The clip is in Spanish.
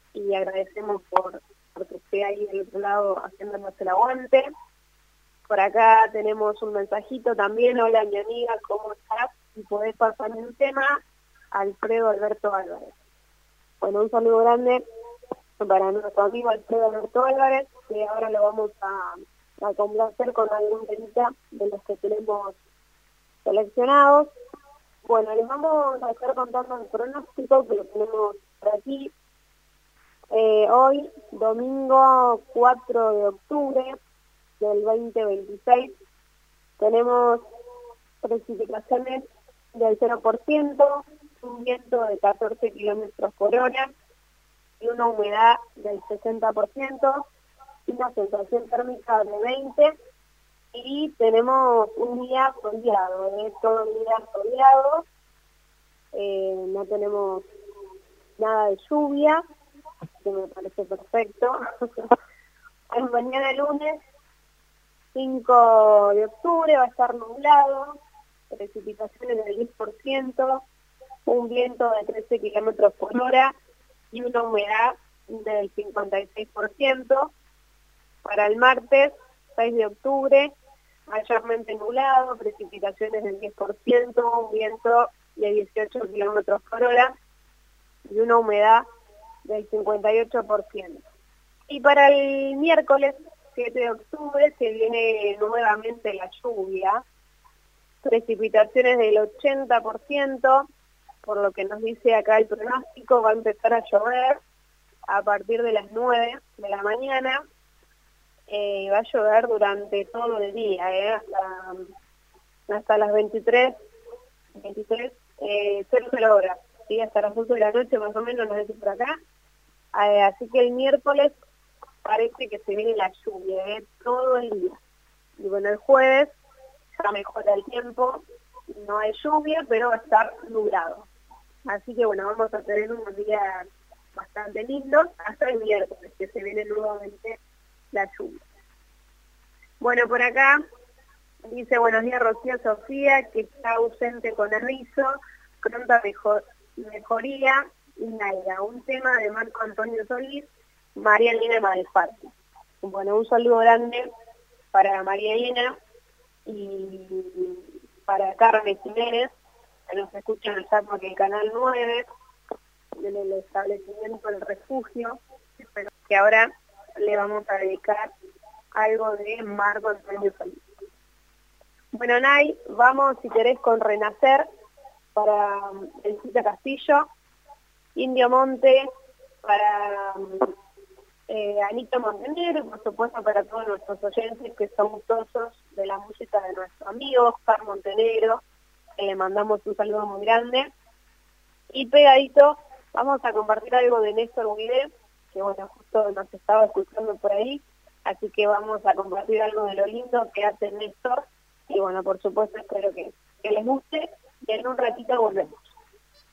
y agradecemos porque esté ahí del otro lado haciéndonos el aguante. Por acá tenemos un mensajito también. Hola, mi amiga, ¿cómo estás? Si podés pasarme un tema, Alfredo Alberto Álvarez. Bueno, un saludo grande para nuestro amigo Alfredo Alberto Álvarez, que ahora lo vamos a complacer con algún temita de los que tenemos seleccionados. Bueno, les vamos a estar contando el pronóstico que lo tenemos por aquí. Hoy, domingo 4 de octubre del 2026, tenemos precipitaciones del 0%, un viento de 14 kilómetros por hora y una humedad del 60%, y una sensación térmica de 20, y tenemos un día soleado, todo el día soleado, no tenemos nada de lluvia, que me parece perfecto. Mañana lunes 5 de octubre va a estar nublado, precipitaciones del 10%, un viento de 13 kilómetros por hora y una humedad del 56%. Para el martes 6 de octubre, mayormente nublado, precipitaciones del 10%, un viento de 18 kilómetros por hora y una humedad del 58%. Y para el miércoles 7 de octubre se viene nuevamente la lluvia, precipitaciones del 80%, por lo que nos dice acá el pronóstico, va a empezar a llover a partir de las 9 de la mañana, va a llover durante todo el día, hasta las 23, 00 horas, ¿sí? Hasta las 8 de la noche más o menos nos dice por acá. Así que el miércoles parece que se viene la lluvia, todo el día. Y bueno, el jueves ya mejora el tiempo, no hay lluvia, pero va a estar nublado. Así que bueno, vamos a tener unos días bastante lindos hasta el miércoles, que se viene nuevamente la lluvia. Bueno, por acá dice: buenos días, Rocío Sofía, que está ausente con el rizo, pronta mejoría y Naira. Un tema de Marco Antonio Solís, María Elena Malfatti. Bueno, un saludo grande para María Elena y para Carmen Jiménez, que nos escuchan allá por el canal 9, en el establecimiento El Refugio, que ahora le vamos a dedicar algo de Marco Antonio Solís. Bueno, Nay, vamos, si querés, con Renacer para Elisita Castillo, Indio Monte para Anita Montenegro, y por supuesto para todos nuestros oyentes que son gustosos de la música de nuestro amigo Oscar Montenegro, que le mandamos un saludo muy grande. Y pegadito vamos a compartir algo de Néstor Guidé, que bueno, justo nos estaba escuchando por ahí, así que vamos a compartir algo de lo lindo que hace Néstor, y bueno, por supuesto espero que les guste, y en un ratito volvemos.